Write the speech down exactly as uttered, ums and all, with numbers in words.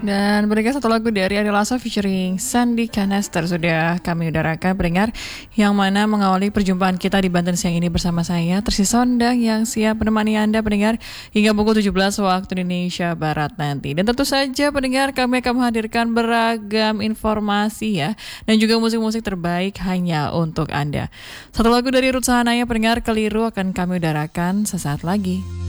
Dan berikut satu lagu dari Ari Lasso featuring Sandy Canister sudah kami udarakan pendengar, yang mana mengawali perjumpaan kita di Banten siang ini bersama saya Tersi Sondang yang siap menemani Anda pendengar hingga pukul tujuh belas waktu Indonesia Barat nanti. Dan tentu saja pendengar, kami akan menghadirkan beragam informasi ya, dan juga musik-musik terbaik hanya untuk Anda. Satu lagu dari Ruth Sahanaya pendengar, Keliru, akan kami udarakan sesaat lagi.